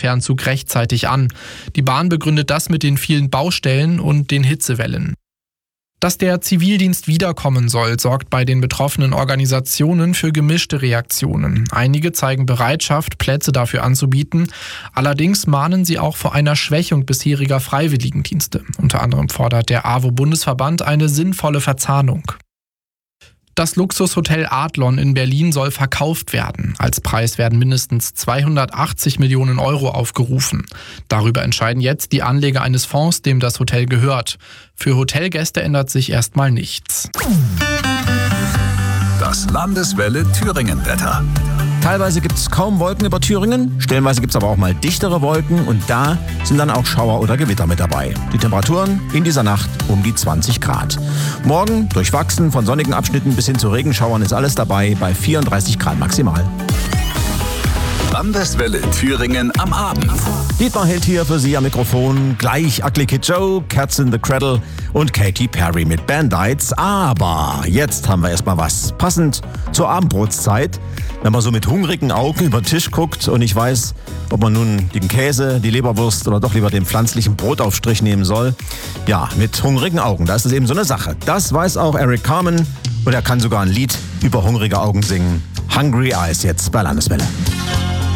Fernzug rechtzeitig an. Die Bahn begründet das mit den vielen Baustellen und den Hitzewellen. Dass der Zivildienst wiederkommen soll, sorgt bei den betroffenen Organisationen für gemischte Reaktionen. Einige zeigen Bereitschaft, Plätze dafür anzubieten. Allerdings mahnen sie auch vor einer Schwächung bisheriger Freiwilligendienste. Unter anderem fordert der AWO-Bundesverband eine sinnvolle Verzahnung. Das Luxushotel Adlon in Berlin soll verkauft werden. Als Preis werden mindestens 280 Millionen Euro aufgerufen. Darüber entscheiden jetzt die Anleger eines Fonds, dem das Hotel gehört. Für Hotelgäste ändert sich erstmal nichts. Das Landeswelle Thüringen-Wetter. Teilweise gibt es kaum Wolken über Thüringen, stellenweise gibt es aber auch mal dichtere Wolken und da sind dann auch Schauer oder Gewitter mit dabei. Die Temperaturen in dieser Nacht um die 20 Grad. Morgen durchwachsen von sonnigen Abschnitten bis hin zu Regenschauern ist alles dabei bei 34 Grad maximal. Landeswelle Thüringen am Abend. Dietmar hält hier für Sie am Mikrofon gleich Ugly Kid Joe, Cats in the Cradle und Katy Perry mit Bandites. Aber jetzt haben wir erstmal was. Passend zur Abendbrotszeit, wenn man so mit hungrigen Augen über den Tisch guckt und nicht weiß, ob man nun den Käse, die Leberwurst oder doch lieber den pflanzlichen Brotaufstrich nehmen soll. Ja, mit hungrigen Augen, da ist es eben so eine Sache. Das weiß auch Eric Carmen und er kann sogar ein Lied über hungrige Augen singen. Hungry Eyes jetzt bei Landeswelle.